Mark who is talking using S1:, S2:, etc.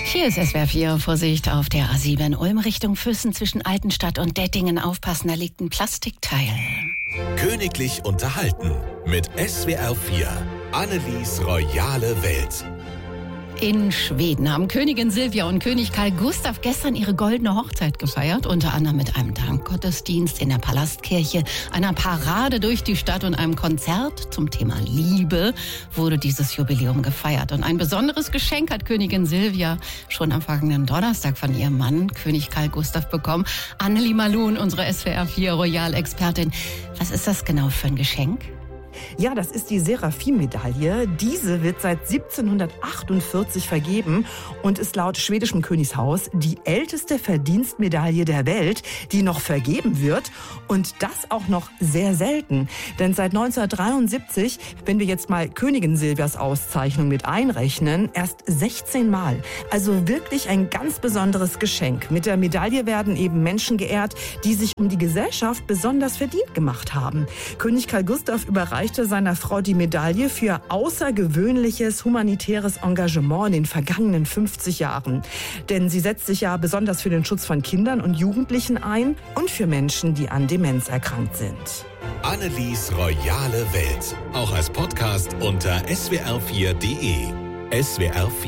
S1: Hier ist SWR 4. Vorsicht auf der A7 Ulm Richtung Füssen zwischen Altenstadt und Dettingen. Aufpassen, da liegt ein Plastikteil.
S2: Königlich unterhalten mit SWR 4. Annelies royale Welt.
S1: In Schweden haben Königin Silvia und König Carl Gustaf gestern ihre goldene Hochzeit gefeiert. Unter anderem mit einem Dankgottesdienst in der Palastkirche, einer Parade durch die Stadt und einem Konzert zum Thema Liebe wurde dieses Jubiläum gefeiert. Und ein besonderes Geschenk hat Königin Silvia schon am vergangenen Donnerstag von ihrem Mann, König Carl Gustaf, bekommen. Annelie Malun, unsere SWR 4 Royal-Expertin. Was ist das genau für ein Geschenk?
S3: Ja, das ist die Seraphim-Medaille. Diese wird seit 1748 vergeben und ist laut schwedischem Königshaus die älteste Verdienstmedaille der Welt, die noch vergeben wird. Und das auch noch sehr selten. Denn seit 1973, wenn wir jetzt mal Königin Silvias Auszeichnung mit einrechnen, erst 16 Mal. Also wirklich ein ganz besonderes Geschenk. Mit der Medaille werden eben Menschen geehrt, die sich um die Gesellschaft besonders verdient gemacht haben. König Carl Gustaf überreichte seiner Frau die Medaille für außergewöhnliches humanitäres Engagement in den vergangenen 50 Jahren. Denn sie setzt sich ja besonders für den Schutz von Kindern und Jugendlichen ein und für Menschen, die an Demenz erkrankt sind.
S2: Annelies royale Welt. Auch als Podcast unter swr4.de. SWR 4.